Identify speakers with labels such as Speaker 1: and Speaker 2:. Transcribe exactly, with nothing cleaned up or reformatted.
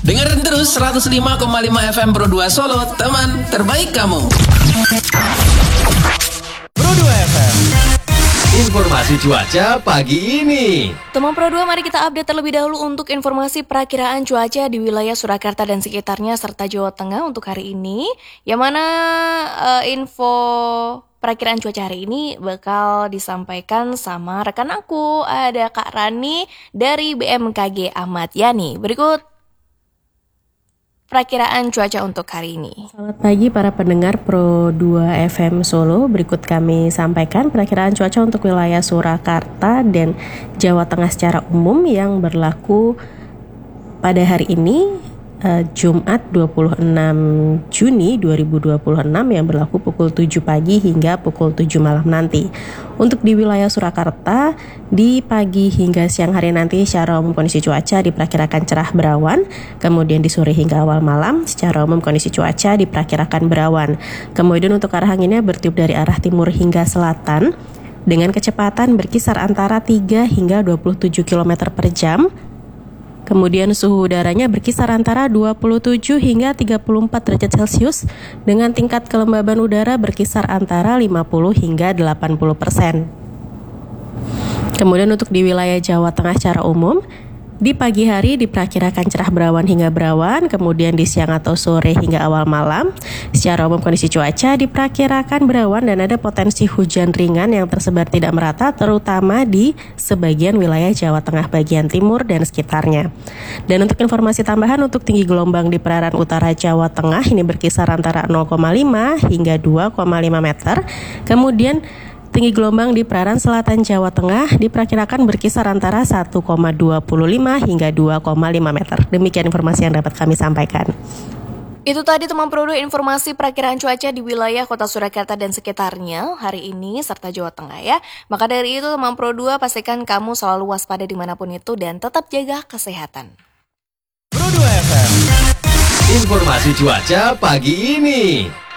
Speaker 1: Dengerin terus seratus lima koma lima F M Pro dua Solo, teman terbaik kamu.
Speaker 2: Pro dua F M. Informasi cuaca pagi ini.
Speaker 3: Teman Pro dua, mari kita update terlebih dahulu untuk informasi perakiraan cuaca di wilayah Surakarta dan sekitarnya serta Jawa Tengah untuk hari ini. Yang mana uh, info perakiraan cuaca hari ini bakal disampaikan sama rekan aku, ada Kak Rani dari B M K G Ahmad Yani. Berikut perakiraan cuaca untuk hari ini.
Speaker 4: Selamat pagi para pendengar Pro dua F M Solo. Berikut kami sampaikan perakiraan cuaca untuk wilayah Surakarta dan Jawa Tengah secara umum yang berlaku pada hari ini, uh, Jumat dua puluh enam Juni dua ribu dua puluh enam, yang berlaku pukul tujuh pagi hingga pukul tujuh malam nanti. Untuk di wilayah Surakarta, di pagi hingga siang hari nanti secara umum kondisi cuaca diperkirakan cerah berawan, kemudian di sore hingga awal malam secara umum kondisi cuaca diperkirakan berawan. Kemudian untuk arah anginnya bertiup dari arah timur hingga selatan dengan kecepatan berkisar antara tiga hingga dua puluh tujuh kilometer per jam. Kemudian suhu udaranya berkisar antara dua puluh tujuh hingga tiga puluh empat derajat Celcius dengan tingkat kelembaban udara berkisar antara lima puluh hingga delapan puluh persen. Kemudian untuk di wilayah Jawa Tengah secara umum, di pagi hari diperkirakan cerah berawan hingga berawan, kemudian di siang atau sore hingga awal malam secara umum kondisi cuaca diperkirakan berawan dan ada potensi hujan ringan yang tersebar tidak merata, terutama di sebagian wilayah Jawa Tengah bagian timur dan sekitarnya. Dan untuk informasi tambahan, untuk tinggi gelombang di perairan utara Jawa Tengah ini berkisar antara nol koma lima hingga dua koma lima meter. Kemudian tinggi gelombang di perairan selatan Jawa Tengah diperkirakan berkisar antara satu koma dua lima hingga dua koma lima meter. Demikian informasi yang dapat kami sampaikan.
Speaker 3: Itu tadi teman Pro dua informasi perakiraan cuaca di wilayah Kota Surakarta dan sekitarnya hari ini serta Jawa Tengah ya. Maka dari itu teman Pro dua, pastikan kamu selalu waspada dimanapun itu dan tetap jaga kesehatan.
Speaker 2: Pro dua F M. Informasi cuaca pagi ini.